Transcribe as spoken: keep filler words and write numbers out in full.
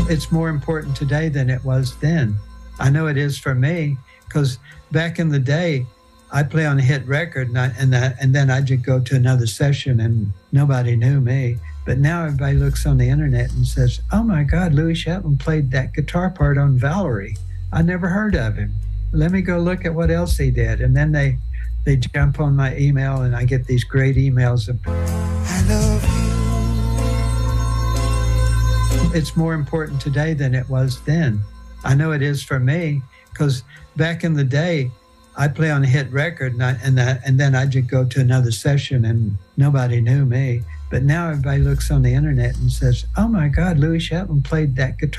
It's more important today than it was then. I know it is for me, because back in the day, I'd play on a hit record and, I, and, that, and then I'd just go to another session and nobody knew me. But now everybody looks on the internet and says, oh my God, Louis Chapman played that guitar part on Valerie. I never heard of him. Let me go look at what else he did. And then they, they jump on my email and I get these great emails of, I love you. It's more important today than it was then. I know it is for me, because back in the day, I'd play on a hit record and, I, and, that, and then I'd just go to another session and nobody knew me. But now everybody looks on the internet and says, oh my God, Louis Chapman played that guitar